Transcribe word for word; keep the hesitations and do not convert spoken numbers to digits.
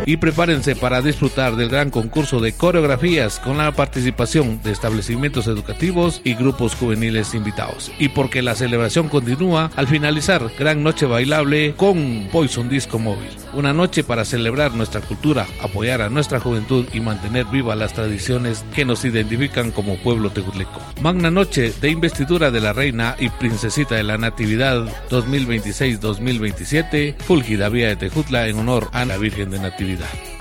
Y prepárense para disfrutar del gran concurso de coreografías con la participación de establecimientos educativos y grupos juveniles invitados. Y porque la celebración continúa, al finalizar, gran noche bailable con Poison Disco Móvil. Una noche para celebrar nuestra cultura, apoyar a nuestra juventud y mantener vivas las tradiciones que nos identifican como pueblo tejutleco. Magna noche de investidura de la reina y princesita de la Natividad dos mil veintiséis dos mil veintisiete, Fulgida Vía de Tejutla en honor a la Virgen de Natividad.